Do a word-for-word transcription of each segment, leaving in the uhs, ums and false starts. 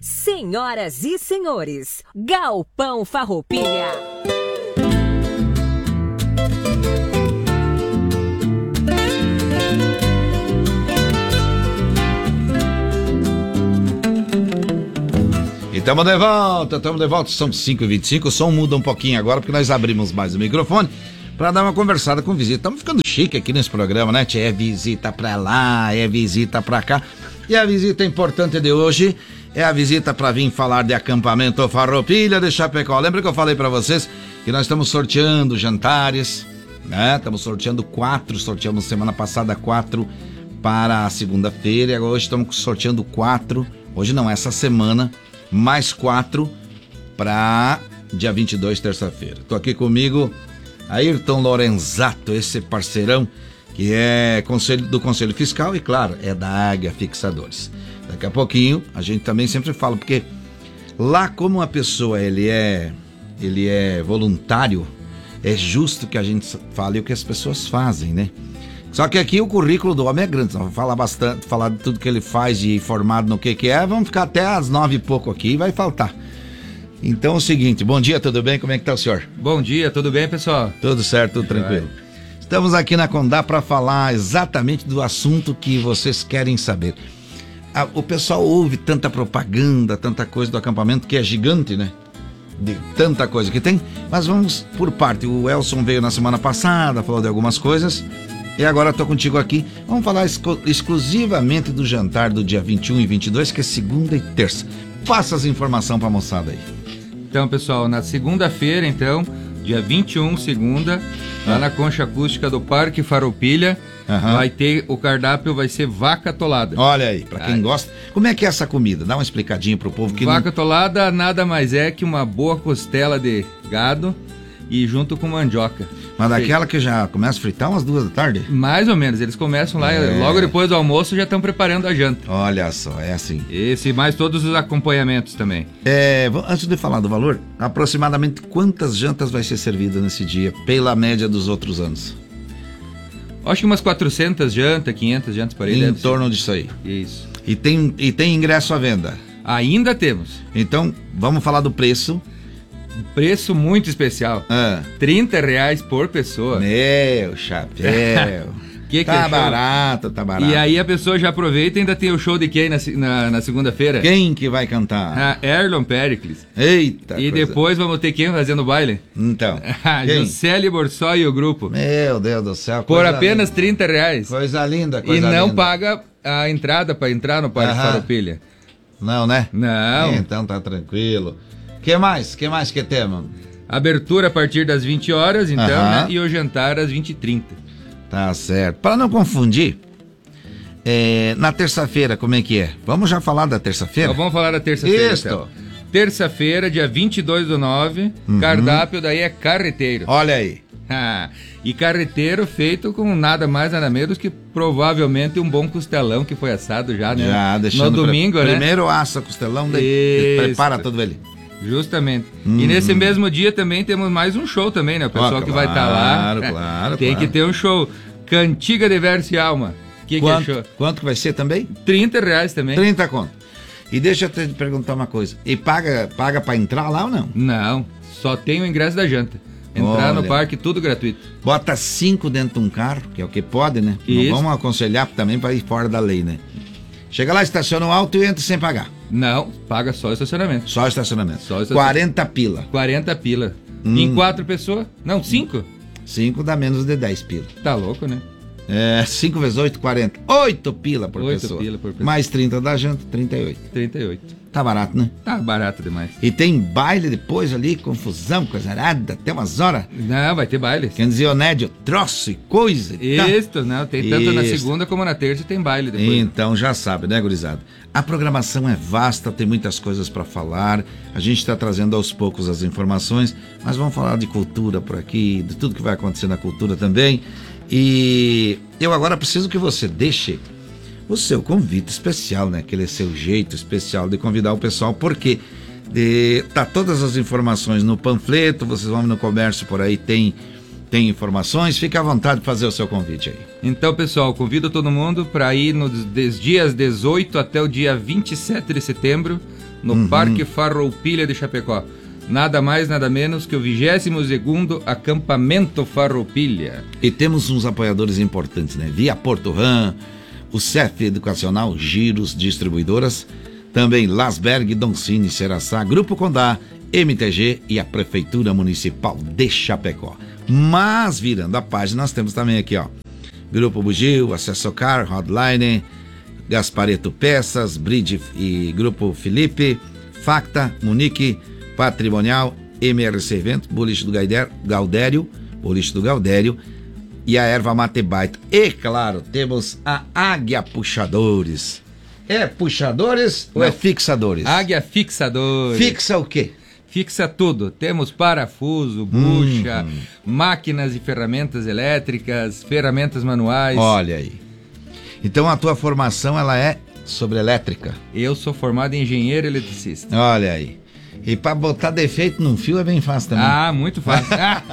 Senhoras e senhores, Galpão Farroupilha. E estamos de volta, estamos de volta, são cinco e vinte e cinco, o som muda um pouquinho agora porque nós abrimos mais o microfone para dar uma conversada com visita. Estamos ficando chique aqui nesse programa, né? É visita pra lá, é visita pra cá. E a visita importante de hoje é a visita para vir falar de acampamento Farroupilha de Chapecó. Lembra que eu falei para vocês que nós estamos sorteando jantares, né? Estamos sorteando quatro, sorteamos semana passada quatro para a segunda-feira e agora hoje estamos sorteando quatro, hoje não, essa semana, mais quatro para dia vinte e dois, terça-feira. Tô aqui comigo Ayrton Lorenzato, esse parceirão que é conselho, do Conselho Fiscal e, claro, é da Águia Fixadores. Daqui a pouquinho a gente também sempre fala, porque lá como uma pessoa ele é, ele é voluntário, é justo que a gente fale o que as pessoas fazem, né? Só que aqui o currículo do homem é grande, vamos falar bastante, falar de tudo que ele faz e formado no que que é, vamos ficar até às nove e pouco aqui e vai faltar. Então é o seguinte, bom dia, tudo bem? Como é que tá o senhor? Bom dia, tudo bem, pessoal? Tudo certo, tudo tranquilo. Vai. Estamos aqui na Condá para falar exatamente do assunto que vocês querem saber. O pessoal ouve tanta propaganda, tanta coisa do acampamento, que é gigante, né? De tanta coisa que tem, mas vamos por parte. O Elson veio na semana passada, falou de algumas coisas, e agora estou contigo aqui. Vamos falar exclu- exclusivamente do jantar do dia vinte e um e vinte e dois, que é segunda e terça. Passa as informações para a moçada aí. Então, pessoal, na segunda-feira, então, dia vinte e um, segunda, lá ah. na Concha Acústica do Parque Farroupilha, uhum. vai ter, o cardápio vai ser vaca atolada. Olha aí, pra quem Ai. gosta. Como é que é essa comida? Dá uma explicadinha pro povo que Vaca não... atolada nada mais é que uma boa costela de gado e junto com mandioca. Mas daquela que já começa a fritar umas duas da tarde? Mais ou menos, eles começam lá, é. logo depois do almoço já estão preparando a janta. Olha só, é assim. Esse mais todos os acompanhamentos também. É, antes de falar do valor, aproximadamente quantas jantas vai ser servida nesse dia, pela média dos outros anos? Acho que umas quatrocentas jantas, quinhentas jantas por aí. Em torno ser. disso aí. Isso. E tem, e tem ingresso à venda? Ainda temos. Então, vamos falar do preço. Preço muito especial. Ah. trinta reais por pessoa. Meu chapéu. que que tá é barato, tá barato. E aí a pessoa já aproveita e ainda tem o show de quem na, na, na segunda-feira? Quem que vai cantar? Ah, Erlon Pericles. Eita. E coisa... depois vamos ter quem fazendo baile? Então. Juscelie Borsoi e o grupo. Meu Deus do céu. Por apenas linda. trinta reais. Coisa linda, coisa linda. E não linda. paga a entrada para entrar no Parque Farroupilha. Não, né? Não. Então tá tranquilo. Que mais? Que mais que temos? Abertura a partir das vinte horas, então, né? E o jantar às vinte e trinta. Tá certo. Para não confundir, é, na terça-feira, como é que é? Vamos já falar da terça-feira? Então, vamos falar da terça-feira. Isso. Então. Terça-feira, dia vinte e dois do nove, uhum. cardápio daí é carreteiro. Olha aí. Ah, e carreteiro feito com nada mais, nada menos que provavelmente um bom costelão que foi assado já, né? Já, deixando no domingo, pre... né? Primeiro assa costelão, daí prepara tudo ele. Justamente. Uhum. E nesse mesmo dia também temos mais um show também, né? O pessoal oh, que claro, vai estar tá lá. Claro, claro. Tem claro. que ter um show. Cantiga de Verso e Alma. Que quanto, que é show? Quanto que vai ser também? trinta reais também. trinta conto. E deixa eu te perguntar uma coisa. E paga, paga pra entrar lá ou não? Não. Só tem o ingresso da janta. Entrar Olha, no parque, tudo gratuito. Bota cinco dentro de um carro, que é o que pode, né? Isso. Não vamos aconselhar também para ir fora da lei, né? Chega lá, estaciona o alto e entra sem pagar. Não, paga só o estacionamento. Só o estacionamento. Só o estacionamento. quarenta pila. quarenta pila. Hum. Em quatro pessoas? Não, cinco? cinco dá menos de dez pila. Tá louco, né? É, cinco vezes oito, quarenta. oito pila por oito pessoa. Pila por pessoa. Mais trinta da janta, trinta e oito. trinta e oito. Tá barato, né? Tá barato demais. E tem baile depois ali, confusão, coisa arada, até umas horas. Não, vai ter baile. Quer dizer, o Nédio, troço e coisa. Isso, tá. Não, tem tanto Isso. na segunda como na terça tem baile depois. Então já sabe, né, gurizada? A programação é vasta, tem muitas coisas para falar. A gente está trazendo aos poucos as informações, mas vamos falar de cultura por aqui, de tudo que vai acontecer na cultura também. E eu agora preciso que você deixe o seu convite especial, né? Aquele seu jeito especial de convidar o pessoal, porque de, tá todas as informações no panfleto, vocês vão no comércio por aí, tem tem informações, fique à vontade de fazer o seu convite aí. Então, pessoal, convido todo mundo para ir nos des, dias dezoito até o dia vinte e sete de setembro, no uhum. Parque Farroupilha de Chapecó. Nada mais, nada menos que o vigésimo segundo Acampamento Farroupilha. E temos uns apoiadores importantes, né? Via Porto Ram, o C E F Educacional, Giros Distribuidoras, também Lasberg, Doncini, Seraçá, Grupo Condá, M T G e a Prefeitura Municipal de Chapecó. Mas, virando a página, nós temos também aqui, ó, Grupo Bugio, Acessocar, Hotline, Gaspareto Peças, Bridge e Grupo Felipe, Facta, Munique, Patrimonial, M R C Evento, Boliche do Gaudério, Boliche do Gaudério e a Erva Mate Baita. E, claro, temos a Águia Puxadores. É puxadores Não. ou é fixadores? Águia Fixadores. Fixa o quê? Fixa tudo. Temos parafuso, bucha, hum. máquinas e ferramentas elétricas, ferramentas manuais. Olha aí. Então a tua formação ela é sobre elétrica? Eu sou formado em engenheiro eletricista. Olha aí. E para botar defeito num fio é bem fácil também. Ah, muito fácil.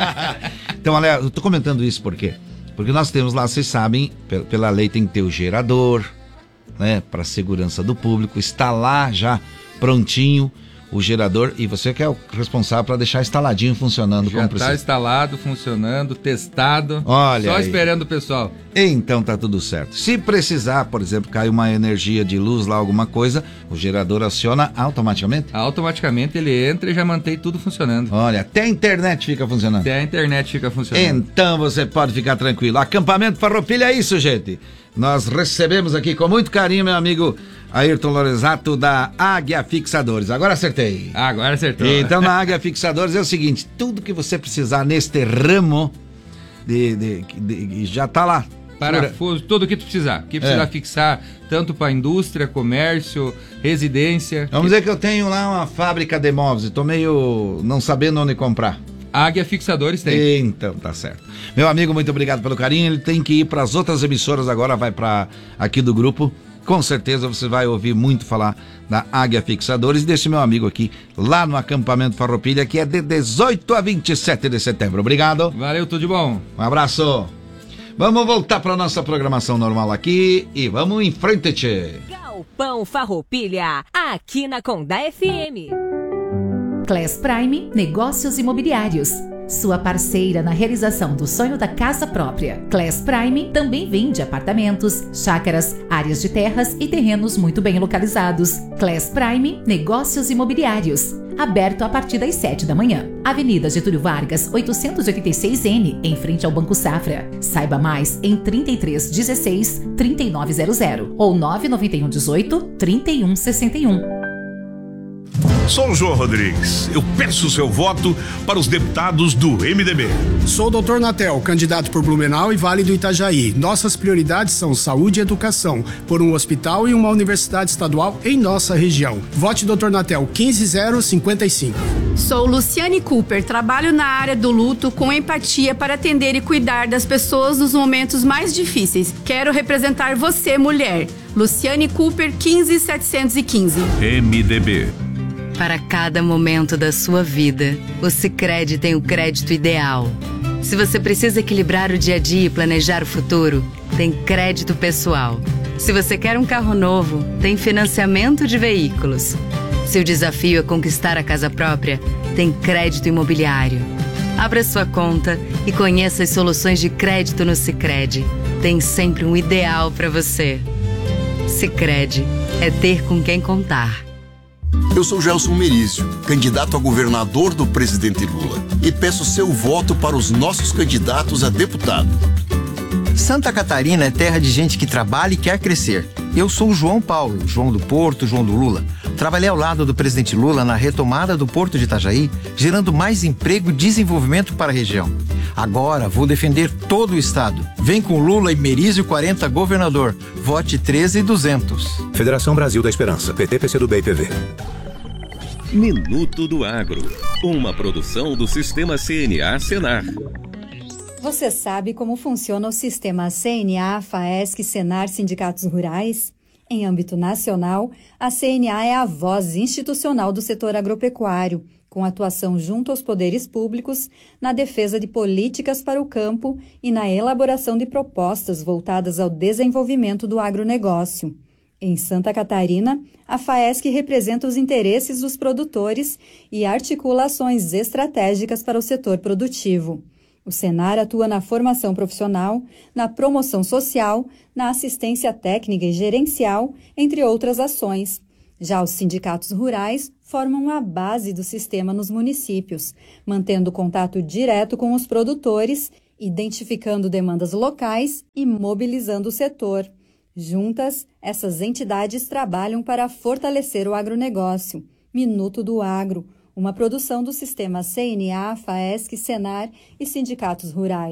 Então, olha, eu tô comentando isso por quê? Porque nós temos lá, vocês sabem, pela lei tem que ter o gerador, né, para segurança do público, está lá já prontinho o gerador e você que é o responsável para deixar instaladinho, funcionando já como precisa. Já está instalado, funcionando, testado, olha só aí. Esperando o pessoal. Então tá tudo certo. Se precisar, por exemplo, cair uma energia de luz lá, alguma coisa, o gerador aciona automaticamente? Automaticamente ele entra e já mantém tudo funcionando. Olha, até a internet fica funcionando. Até a internet fica funcionando. Então você pode ficar tranquilo. Acampamento Farroupilha é isso, gente. Nós recebemos aqui com muito carinho meu amigo Ayrton Lorenzato da Águia Fixadores. Agora acertei. Agora acertou. Então na Águia Fixadores é o seguinte, tudo que você precisar neste ramo de, de, de, de já tá lá. Parafuso, tudo o que tu precisar. Que precisar é. fixar, tanto para indústria, comércio, residência. Vamos que... dizer que eu tenho lá uma fábrica de móveis e tô meio não sabendo onde comprar. Águia Fixadores tem. Então, tá certo. Meu amigo, muito obrigado pelo carinho. Ele tem que ir para as outras emissoras agora, vai para aqui do grupo. Com certeza você vai ouvir muito falar da Águia Fixadores e desse meu amigo aqui, lá no Acampamento Farroupilha, que é de dezoito a vinte e sete de setembro. Obrigado. Valeu, tudo de bom. Um abraço. Vamos voltar para nossa programação normal aqui e vamos em frente, tchê. Galpão Farroupilha, aqui na Condá F M. Class Prime Negócios Imobiliários. Sua parceira na realização do sonho da casa própria. Class Prime também vende apartamentos, chácaras, áreas de terras e terrenos muito bem localizados. Class Prime Negócios Imobiliários. Aberto a partir das sete da manhã. Avenida Getúlio Vargas, oitocentos e oitenta e seis N, em frente ao Banco Safra. Saiba mais em trinta e três dezesseis, trinta e nove zero zero ou nove nove um dezoito, trinta e um sessenta e um. Sou o João Rodrigues. Eu peço o seu voto para os deputados do M D B. Sou o doutor Natel, candidato por Blumenau e Vale do Itajaí. Nossas prioridades são saúde e educação, por um hospital e uma universidade estadual em nossa região. Vote doutor Natel quinze zero cinquenta e cinco. Sou Luciane Cooper, trabalho na área do luto com empatia para atender e cuidar das pessoas nos momentos mais difíceis. Quero representar você, mulher. Luciane Cooper quinze setecentos e quinze. M D B. Para cada momento da sua vida, o Sicredi tem o crédito ideal. Se você precisa equilibrar o dia a dia e planejar o futuro, tem crédito pessoal. Se você quer um carro novo, tem financiamento de veículos. Se o desafio é conquistar a casa própria, tem crédito imobiliário. Abra sua conta e conheça as soluções de crédito no Sicredi. Tem sempre um ideal para você. Sicredi é ter com quem contar. Eu sou Gelson Merizio, candidato a governador do presidente Lula, e peço seu voto para os nossos candidatos a deputado. Santa Catarina é terra de gente que trabalha e quer crescer. Eu sou o João Paulo, João do Porto, João do Lula. Trabalhei ao lado do presidente Lula na retomada do Porto de Itajaí, gerando mais emprego e desenvolvimento para a região. Agora vou defender todo o estado. Vem com Lula e Merizio quarenta governador. Vote treze duzentos. Federação Brasil da Esperança. P T, P C do B e P V. Minuto do Agro. Uma produção do Sistema C N A Senar. Você sabe como funciona o sistema C N A, FAESC, Senar, Sindicatos Rurais? Em âmbito nacional, a C N A é a voz institucional do setor agropecuário, com atuação junto aos poderes públicos, na defesa de políticas para o campo e na elaboração de propostas voltadas ao desenvolvimento do agronegócio. Em Santa Catarina, a FAESC representa os interesses dos produtores e articula ações estratégicas para o setor produtivo. O Senar atua na formação profissional, na promoção social, na assistência técnica e gerencial, entre outras ações. Já os sindicatos rurais formam a base do sistema nos municípios, mantendo contato direto com os produtores, identificando demandas locais e mobilizando o setor. Juntas, essas entidades trabalham para fortalecer o agronegócio. Minuto do Agro, uma produção do sistema C N A, FAESC, Senar e sindicatos rurais.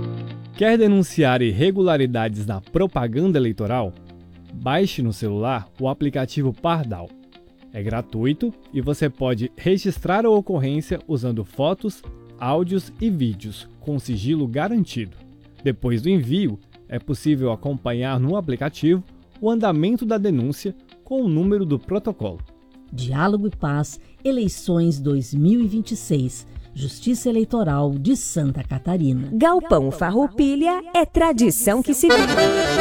Quer denunciar irregularidades na propaganda eleitoral? Baixe no celular o aplicativo Pardal. É gratuito e você pode registrar a ocorrência usando fotos, áudios e vídeos com sigilo garantido. Depois do envio, é possível acompanhar no aplicativo o andamento da denúncia com o número do protocolo. Diálogo e Paz, eleições dois mil e vinte e seis. Justiça Eleitoral de Santa Catarina. Galpão Farroupilha é tradição que se vive.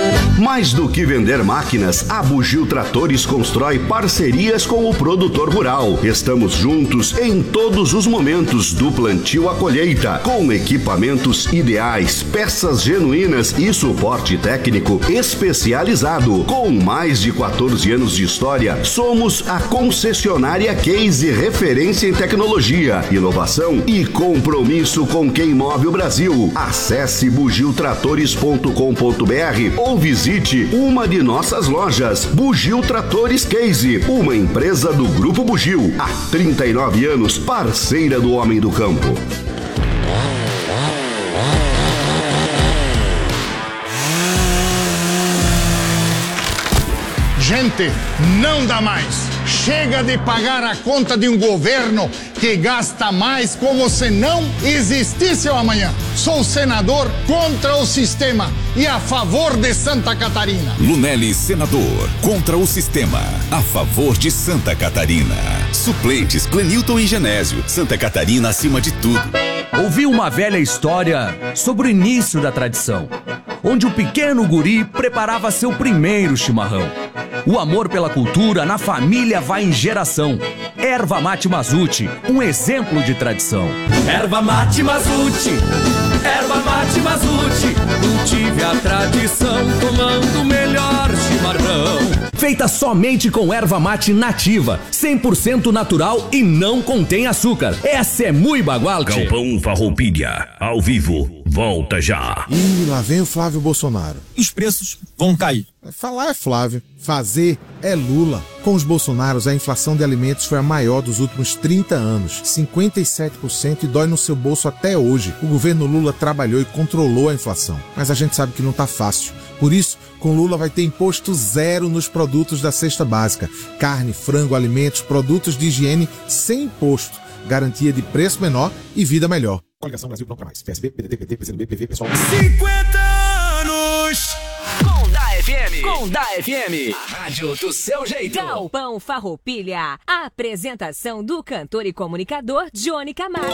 Mais do que vender máquinas, a Bugio Tratores constrói parcerias com o produtor rural. Estamos juntos em todos os momentos, do plantio à colheita, com equipamentos ideais, peças genuínas e suporte técnico especializado. Com mais de quatorze anos de história, somos a concessionária Case, referência em tecnologia, inovação e compromisso com quem move o Brasil. Acesse bugio tratores ponto com ponto b r ou visite uma de nossas lojas. Bugio Tratores Case, uma empresa do Grupo Bugio, há trinta e nove anos, parceira do homem do campo. Gente, não dá mais. Chega de pagar a conta de um governo que gasta mais como se não existisse o amanhã. Sou senador contra o sistema e a favor de Santa Catarina. Lunelli, senador, contra o sistema, a favor de Santa Catarina. Suplentes, Clenilton e Genésio. Santa Catarina acima de tudo. Ouvi uma velha história sobre o início da tradição, onde o pequeno guri preparava seu primeiro chimarrão. O amor pela cultura na família vai em geração. Erva Mate Mazuti, um exemplo de tradição. Erva Mate Mazuti, Erva Mate Mazuti, cultive a tradição tomando o melhor chimarrão. Feita somente com erva mate nativa, cem por cento natural e não contém açúcar. Essa é muito bagualte. Galpão Farroupilha, ao vivo, volta já. Ih, lá vem o Flávio Bolsonaro. Os preços vão cair. Falar é Flávio, fazer é Lula. Com os Bolsonaros, a inflação de alimentos foi a maior dos últimos trinta anos, cinquenta e sete por cento, e dói no seu bolso até hoje. O governo Lula trabalhou e controlou a inflação, mas a gente sabe que não tá fácil. Por isso, com Lula vai ter imposto zero nos produtos da cesta básica. Carne, frango, alimentos, produtos de higiene sem imposto. Garantia de preço menor e vida melhor. Coligação Brasil Pronto Pra Mais. P S B, P D T, P T, P C do B, P V, pessoal. cinquenta anos! Conda F M. Conda F M. A rádio do seu jeito. Galpão Farroupilha. A apresentação do cantor e comunicador Johnny Camargo.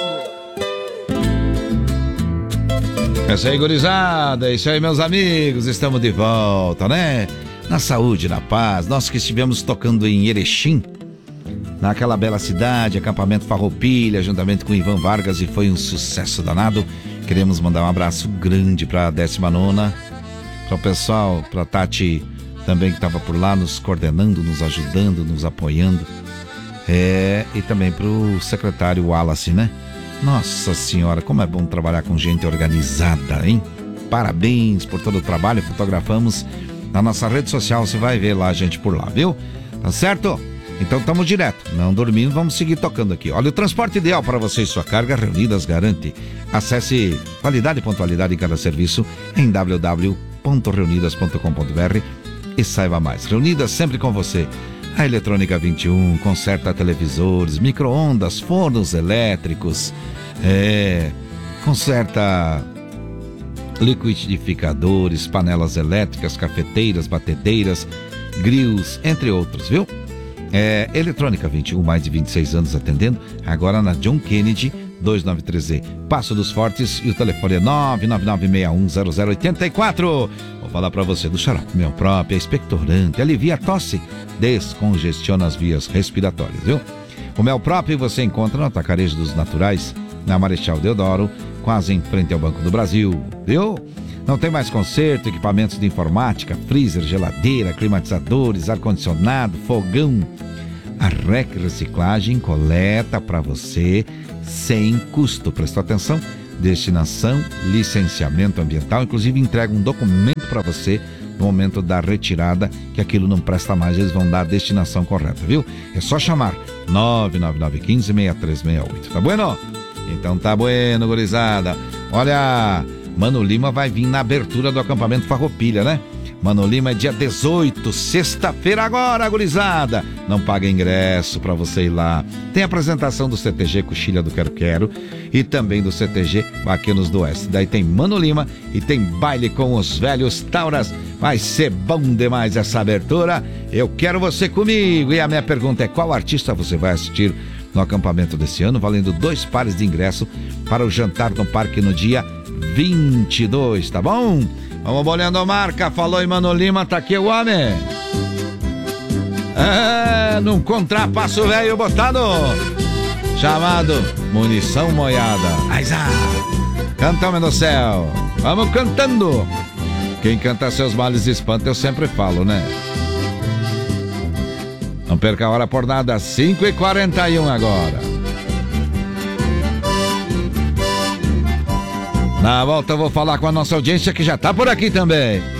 É isso aí, gurizada. É isso aí, meus amigos. Estamos de volta, né? Na saúde, na paz. Nós que estivemos tocando em Erechim, naquela bela cidade, acampamento Farroupilha, juntamente com Ivan Vargas, e foi um sucesso danado. Queremos mandar um abraço grande para a décima nona, para o pessoal, para a Tati também, que estava por lá nos coordenando, nos ajudando, nos apoiando. É, e também para o secretário Wallace, né? Nossa senhora, como é bom trabalhar com gente organizada, hein? Parabéns por todo o trabalho. Fotografamos na nossa rede social, você vai ver lá a gente por lá, viu? Tá certo? Então estamos direto, não dormindo, vamos seguir tocando aqui. Olha, o transporte ideal para você e sua carga, Reunidas garante. Acesse qualidade e pontualidade em cada serviço em w w w ponto reunidas ponto com ponto b r e saiba mais. Reunidas sempre com você. A Eletrônica vinte e um conserta televisores, micro-ondas, fornos elétricos, é, conserta liquidificadores, panelas elétricas, cafeteiras, batedeiras, grills, entre outros, viu? É, Eletrônica vinte e um, mais de vinte e seis anos atendendo, agora na John Kennedy, duzentos e noventa e três E, Passo dos Fortes, e o telefone é nove nove nove seis um zero zero oito quatro. Vou falar para você do xarope Mel Próprio, é expectorante, alivia a tosse, descongestiona as vias respiratórias, viu? O Mel Próprio você encontra no Atacarejo dos Naturais, na Marechal Deodoro, quase em frente ao Banco do Brasil, viu? Não tem mais conserto, equipamentos de informática, freezer, geladeira, climatizadores, ar-condicionado, fogão. A R E C Reciclagem coleta para você sem custo. Prestou atenção? Destinação, licenciamento ambiental, inclusive entrega um documento para você no momento da retirada, que aquilo não presta mais, eles vão dar a destinação correta, viu? É só chamar nove nove nove um cinco, seis três seis oito, tá bueno? Então tá bueno, gurizada. Olha, Mano Lima vai vir na abertura do acampamento Farroupilha, né? Mano Lima é dia dezoito, sexta-feira agora, gurizada. Não paga ingresso pra você ir lá. Tem apresentação do C T G Coxilha do Quero Quero e também do C T G Vaqueiros do Oeste. Daí tem Mano Lima e tem baile com os velhos Tauras. Vai ser bom demais essa abertura. Eu quero você comigo. E a minha pergunta é: qual artista você vai assistir no acampamento desse ano, valendo dois pares de ingresso para o jantar no parque no dia vinte e dois, tá bom? Vamos bolhando a marca, falou em Mano Lima, tá aqui o homem. É, num contrapasso velho botado, chamado Munição Moiada. Aizá, cantamos no céu, vamos cantando. Quem canta seus males espanta, eu sempre falo, né? Não perca a hora por nada, cinco e quarenta e um agora. Na volta eu vou falar com a nossa audiência que já tá por aqui também.